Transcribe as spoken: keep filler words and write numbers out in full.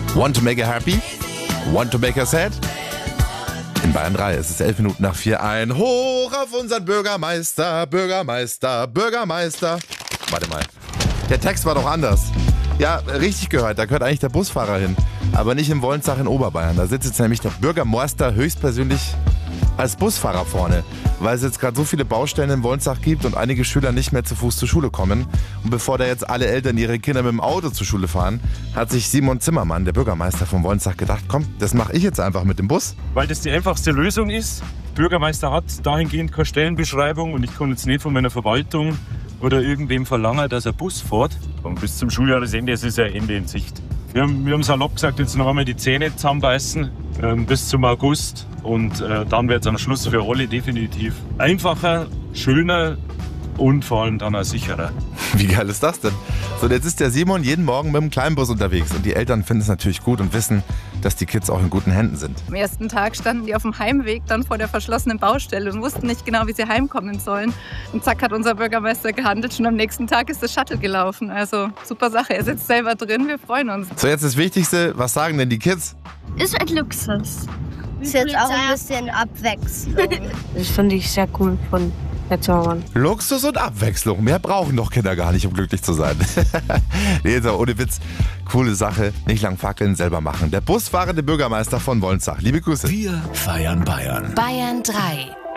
Want to make her happy? Want to make her sad? In Bayern drei, es ist elf Minuten nach vier. Ein Hoch auf unseren Bürgermeister, Bürgermeister, Bürgermeister. Warte mal, der Text war doch anders. Ja, richtig gehört, da gehört eigentlich der Busfahrer hin. Aber nicht in Wolnzach in Oberbayern. Da sitzt jetzt nämlich der Bürgermeister höchstpersönlich als Busfahrer vorne, weil es jetzt gerade so viele Baustellen in Wolnzach gibt und einige Schüler nicht mehr zu Fuß zur Schule kommen. Und bevor da jetzt alle Eltern ihre Kinder mit dem Auto zur Schule fahren, hat sich Simon Zimmermann, der Bürgermeister von Wolnzach, gedacht, komm, das mache ich jetzt einfach mit dem Bus. Weil das die einfachste Lösung ist. Der Bürgermeister hat dahingehend keine Stellenbeschreibung und ich kann jetzt nicht von meiner Verwaltung oder irgendwem verlangen, dass er Bus fährt. Und bis zum Schuljahresende, es ist ja Ende in Sicht. Wir haben, wir haben salopp gesagt, jetzt noch einmal die Zähne zusammenbeißen äh, bis zum August. Und äh, dann wird es am Schluss für alle definitiv einfacher, schöner und vor allem dann auch sicherer. Wie geil ist das denn? So, jetzt ist der Simon jeden Morgen mit dem Kleinbus unterwegs und die Eltern finden es natürlich gut und wissen, dass die Kids auch in guten Händen sind. Am ersten Tag standen die auf dem Heimweg dann vor der verschlossenen Baustelle und wussten nicht genau, wie sie heimkommen sollen. Und zack hat unser Bürgermeister gehandelt. Schon am nächsten Tag ist das Shuttle gelaufen. Also super Sache. Er sitzt selber drin. Wir freuen uns. So, jetzt das Wichtigste. Was sagen denn die Kids? Ist ein Luxus. Ist jetzt auch ein bisschen Abwechslung. Das finde ich sehr cool von Herr Zimmermann. Luxus und Abwechslung. Mehr brauchen doch Kinder gar nicht, um glücklich zu sein. Nee, jetzt aber ohne Witz. Coole Sache. Nicht lang fackeln, selber machen. Der busfahrende Bürgermeister von Wolnzach. Liebe Grüße. Wir feiern Bayern. Bayern drei.